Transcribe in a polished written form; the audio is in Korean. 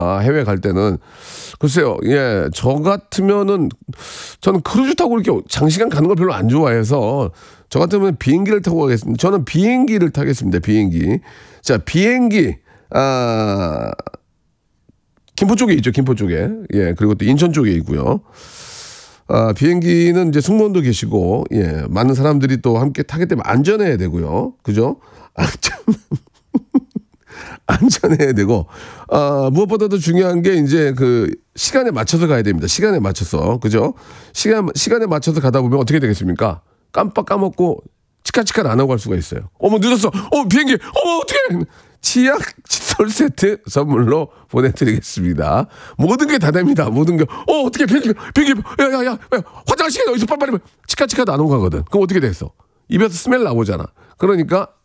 아, 해외 갈 때는. 글쎄요, 예, 저 같으면은, 저는 크루즈 타고 이렇게 장시간 가는 걸 별로 안 좋아해서, 저 같으면 비행기를 타고 가겠습니다. 저는 비행기를 타겠습니다, 비행기. 자, 비행기, 김포 쪽에 있죠, 김포 쪽에. 예, 그리고 또 인천 쪽에 있고요. 비행기는 이제 승무원도 계시고, 예, 많은 사람들이 또 함께 타기 때문에 안전해야 되고요. 그죠? 안전해야 되고, 무엇보다도 중요한 게 이제 그 시간에 맞춰서 가야 됩니다. 시간에 맞춰서. 그죠? 시간에 맞춰서 가다 보면 어떻게 되겠습니까? 깜빡 까먹고 치카치카 안 하고 갈 수가 있어요. 어머, 늦었어. 비행기. 어머, 어떡해. 치약 칫솔 세트 선물로 보내드리겠습니다. 모든 게 다 됩니다. 모든 게. 어떻게 비행기. 야, 화장실 어디서 빨리빨리. 치카치카도 안 오고 가거든. 그럼 어떻게 됐어? 입에서 스멜 나오잖아. 그러니까